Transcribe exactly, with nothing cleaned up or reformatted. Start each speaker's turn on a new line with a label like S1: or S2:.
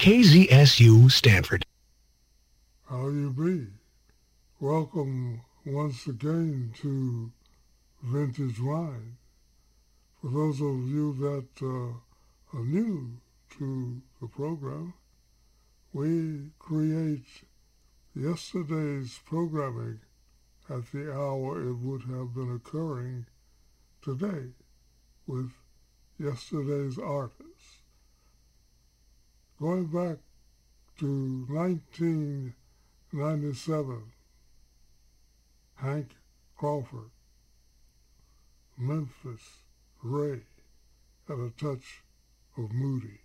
S1: K Z S U Stanford.
S2: How you be? Welcome once again to Vintage Wine. For those of you that uh, are new to the program, we create yesterday's programming at the hour it would have been occurring today with yesterday's artists. Going back to nineteen ninety-seven, Hank Crawford, Memphis Ray, had a touch of Moody.